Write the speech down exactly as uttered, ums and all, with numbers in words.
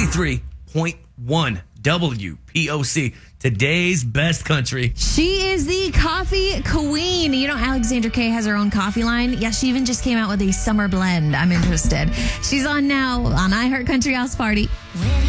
ninety-three point one W P O C, today's best country. She is the coffee queen. You know, Alexandra Kay has her own coffee line. Yeah, she even just came out with a summer blend. I'm interested. She's on now on iHeart Country House Party.